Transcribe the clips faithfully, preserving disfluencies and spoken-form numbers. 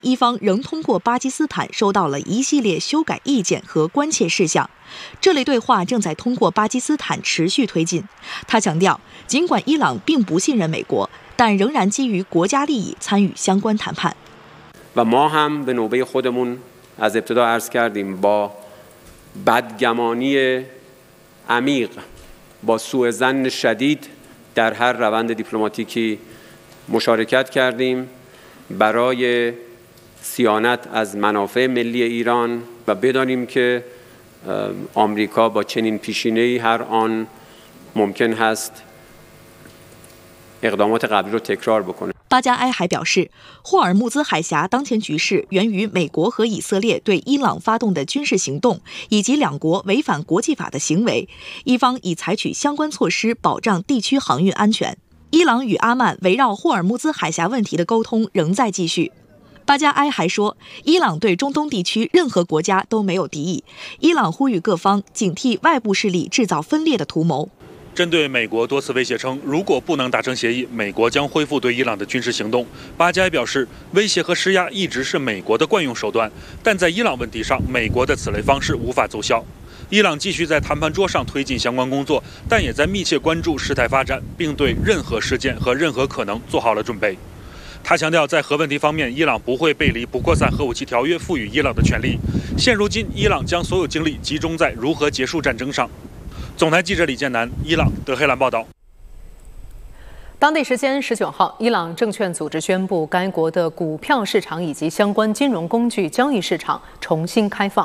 伊方仍通过巴基斯坦收到了一系列修改意见和关切事项，这类对话正在通过巴基斯坦持续推进。他强调，尽管伊朗并不信任美国，但仍然基于国家利益参与相关谈判。 و ما هم به نوبه خودمون از ابتدا عرض کردیم با بدگمانی عمیق با سوء ظن شدید در هر روند دیپلماتیکی مشارکت کردیم برای صیانت از منافع ملی ایران و بدانیم که آمریکا با چنین پیشینه‌ای هر آن ممکن هست اقدامات قبلی رو تکرار بکنه。 巴加埃还表示，霍尔木兹海峡当前局势源于美国和以色列对伊朗发动的军事行动，以及两国违反国际法的行为。伊方已采取相关措施保障地区航运安全。伊朗与阿曼围绕霍尔木兹海峡问题的沟通仍在继续。巴加埃还说，伊朗对中东地区任何国家都没有敌意。伊朗呼吁各方警惕外部势力制造分裂的图谋。 针对美国多次威胁称，如果不能达成协议，美国将恢复对伊朗的军事行动，巴加埃表示，威胁和施压一直是美国的惯用手段，但在伊朗问题上，美国的此类方式无法奏效。伊朗继续在谈判桌上推进相关工作，但也在密切关注事态发展，并对任何事件和任何可能做好了准备。他强调，在核问题方面，伊朗不会背离不扩散核武器条约赋予伊朗的权利。现如今，伊朗将所有精力集中在如何结束战争上。总台记者李建南，伊朗德黑兰报道。 当地时间十九号，伊朗证券组织宣布，该国的股票市场以及相关金融工具交易市场重新开放。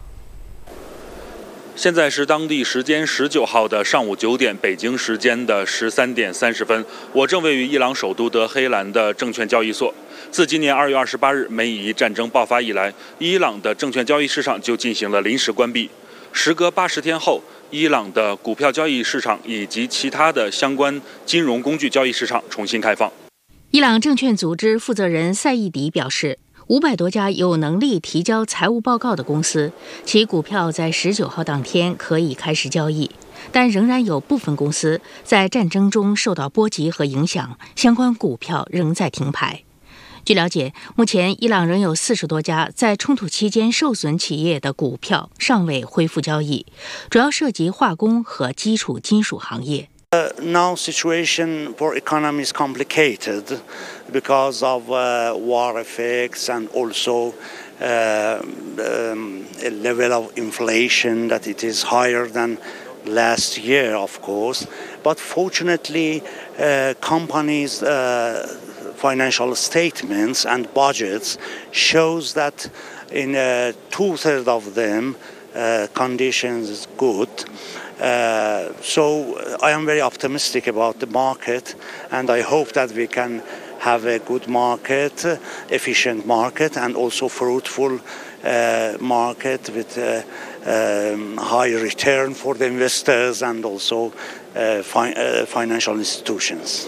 现在是当地时间十九号的上午九点，北京时间的十三点三十分。我正位于伊朗首都德黑兰的证券交易所。自今年二月二十八日美以战争爆发以来，伊朗的证券交易市场就进行了临时关闭。时隔八十天后，伊朗的股票交易市场以及其他的相关金融工具交易市场重新开放。 伊朗证券组织负责人赛义迪表示，五百多家有能力提交财务报告的公司，其股票在十九号当天可以开始交易，但仍然有部分公司在战争中受到波及和影响，相关股票仍在停牌。据了解，目前伊朗仍有四十多家在冲突期间受损企业的股票尚未恢复交易，主要涉及化工和基础金属行业。 Uh, now situation for economy is complicated because of uh, war effects and also uh, um, a level of inflation that it is higher than last year, of course. But fortunately, uh, companies' uh, financial statements and budgets shows that in uh, two-thirds of them uh, conditions is good. Uh, so I am very optimistic about the market, and I hope that we can have a good market, uh, efficient market, and also fruitful uh, market with uh, um, high return for the investors and also uh, fi- uh, financial institutions.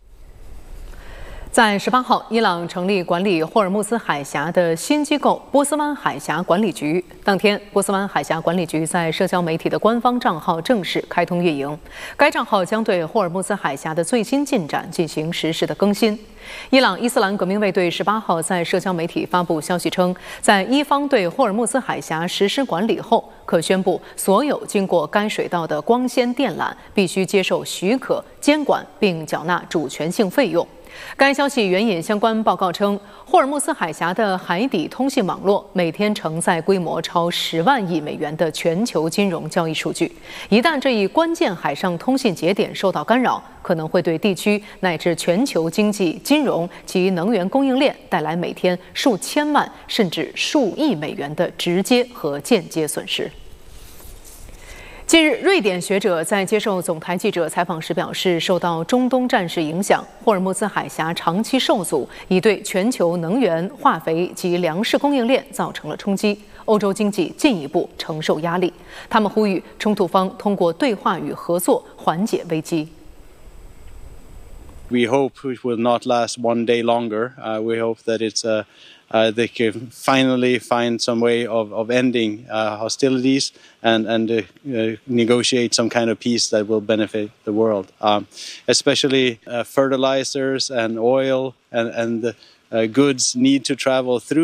在十八号，伊朗成立管理霍尔木兹海峡的新机构波斯湾海峡管理局。当天，波斯湾海峡管理局在社交媒体的官方账号正式开通运营。该账号将对霍尔木兹海峡的最新进展进行实时的更新。伊朗伊斯兰革命卫队十八号在社交媒体发布消息称，在伊方对霍尔木兹海峡实施管理后，可宣布所有经过该水道的光纤电缆必须接受许可、监管并缴纳主权性费用。该消息援引相关报告称，霍尔木兹海峡的海底通信网络每天承载规模超十万亿美元的全球金融交易数据。一旦这一关键海上通信节点受到干扰，可能会对地区乃至全球经济、金融及能源供应链带来每天数千万甚至数亿美元的直接和间接损失。近日，瑞典学者在接受总台记者采访时表示，受到中东战事影响，霍尔木兹海峡长期受阻，已对全球能源、化肥及粮食供应链造成了冲击，欧洲经济进一步承受压力。他们呼吁冲突方通过对话与合作缓解危机。 We hope it will not last one day longer. Uh, we hope that it's uh, uh, they can finally find some way of, of ending uh, hostilities and, and uh, uh, negotiate some kind of peace that will benefit the world, um, especially uh, fertilizers and oil and, and the, uh, goods need to travel through